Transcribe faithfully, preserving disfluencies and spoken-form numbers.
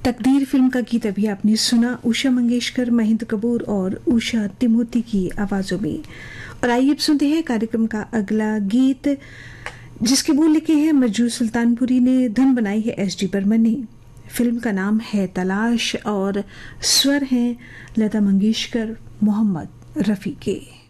तकदीर फिल्म का गीत अभी आपने सुना उषा मंगेशकर, महिंद्र कपूर और उषा तिमोती की आवाजों में। और आइए अब सुनते हैं कार्यक्रम का अगला गीत, जिसके बोल लिखे हैं मजरू सुल्तानपुरी ने, धुन बनाई है एस डी बर्मन ने। फिल्म का नाम है तलाश और स्वर हैं लता मंगेशकर, मोहम्मद रफी के।